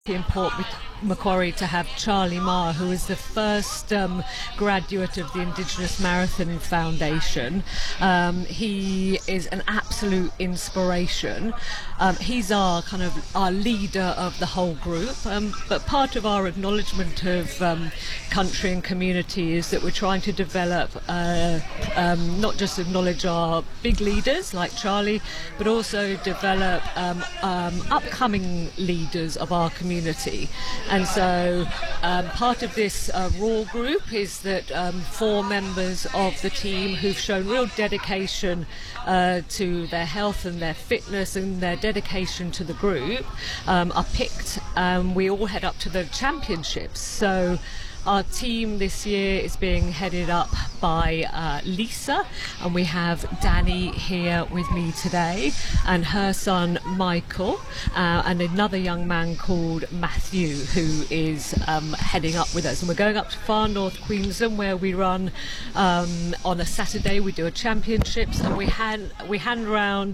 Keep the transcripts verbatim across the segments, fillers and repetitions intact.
in Port Macquarie to have Charlie Marr, who is the first um, graduate of the Indigenous Marathon Foundation. Um, he is an absolute inspiration. Um, he's our kind of our leader of the whole group, um, but part of our acknowledgement of um, country and community is that we're trying to develop, uh, um, not just acknowledge our big leaders like Charlie, but also develop um, um, upcoming leaders of our community. And so um, part of this uh, RAW group is that um, four members of the team who've shown real dedication uh, to their health and their fitness and their dedication to the group um, are picked. Um, we all head up to the championships. So our team this year is being headed up by uh, Lisa, and we have Danny here with me today, and her son Michael, uh, and another young man called Matthew, who is um, heading up with us. And we're going up to far north Queensland, where we run um, on a Saturday. We do a championships, and we hand we hand around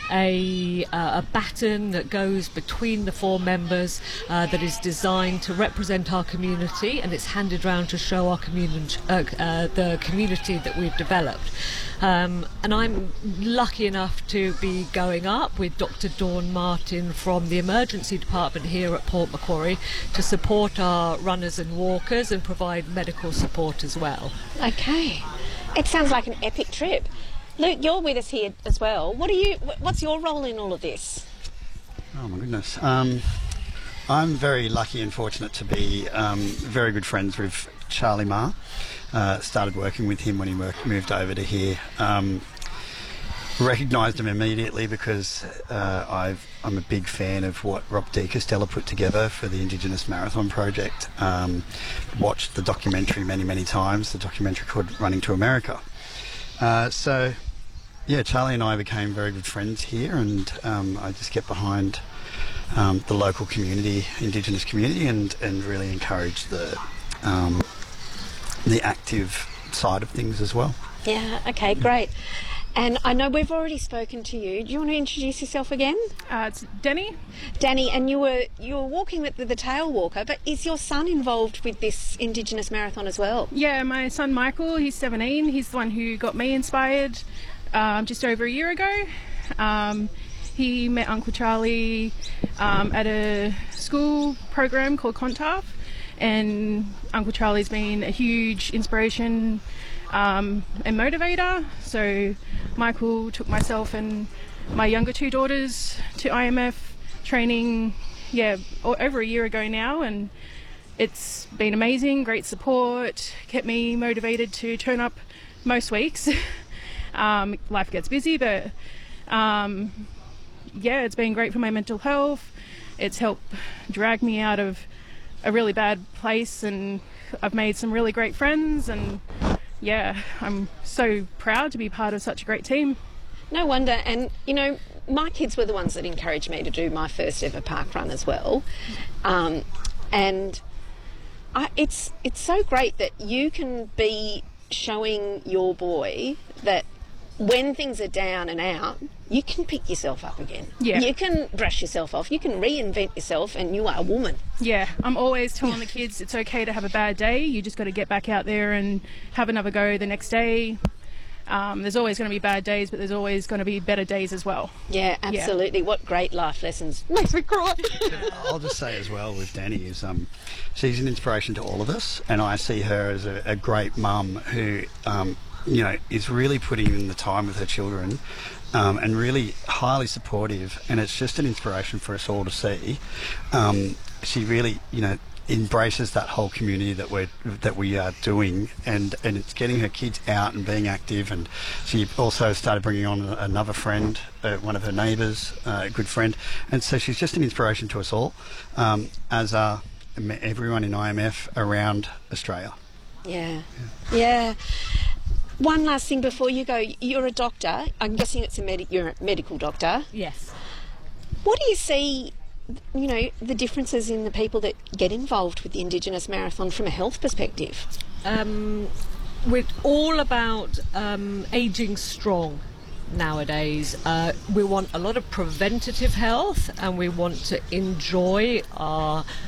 a, uh, a baton that goes between the four members uh, that is designed to represent our community, and it's handed round to show our community, uh, uh, the community that we've developed. Um, and I'm lucky enough to be going up with Doctor Dawn Martin from the emergency department here at Port Macquarie to support our runners and walkers and provide medical support as well. Okay, it sounds like an epic trip. Luke, you're with us here as well. What are you? What's your role in all of this? Oh my goodness. Um, I'm very lucky and fortunate to be um, very good friends with Charlie Marr. Uh, started working with him when he worked, moved over to here. Um, recognised him immediately because uh, I've, I'm a big fan of what Rob De Castella put together for the Indigenous Marathon Project. Um, watched the documentary many, many times, the documentary called Running to America. Uh, so, yeah, Charlie and I became very good friends here, and um, I just get behind um, the local community, Indigenous community, and, and really encourage the um, the active side of things as well. Yeah, okay, great. And I know we've already spoken to you. Do you want to introduce yourself again? Uh, it's Danny. Danny, and you were you were walking with the, the tail walker, but is your son involved with this Indigenous marathon as well? Yeah, my son Michael, he's seventeen. He's the one who got me inspired um, just over a year ago. Um, he met Uncle Charlie um, at a school program called Clontarf, and Uncle Charlie's been a huge inspiration um, and motivator. So Michael took myself and my younger two daughters to I M F training, yeah, over a year ago now, and it's been amazing, great support, kept me motivated to turn up most weeks. um, life gets busy, but um, yeah, it's been great for my mental health. It's helped drag me out of a really bad place, and I've made some really great friends, and yeah, I'm so proud to be part of such a great team. No wonder. And you know, my kids were the ones that encouraged me to do my first ever park run as well, um, and I, it's it's so great that you can be showing your boy that when things are down and out, you can pick yourself up again. Yeah. You can brush yourself off. You can reinvent yourself, and you are a woman. Yeah, I'm always telling the kids it's okay to have a bad day. You just got to get back out there and have another go the next day. Um, there's always going to be bad days, but there's always going to be better days as well. Yeah, absolutely. Yeah. What great life lessons. Makes me cry. I'll just say as well with Danny is um, she's an inspiration to all of us, and I see her as a, a great mum who um, you know, is really putting in the time with her children, um, and really highly supportive, and it's just an inspiration for us all to see. Um, she really, you know, embraces that whole community that we're that we are doing, and and it's getting her kids out and being active. And she also started bringing on another friend, uh, one of her neighbours, uh, a good friend, and so she's just an inspiration to us all, um, as are everyone in I M F around Australia. Yeah, yeah. yeah. One last thing before you go. You're a doctor. I'm guessing it's a med- you're a medical doctor. Yes. What do you see, you know, the differences in the people that get involved with the Indigenous Marathon from a health perspective? Um, we're all about um, ageing strong. nowadays. Uh, we want a lot of preventative health, and we want to enjoy our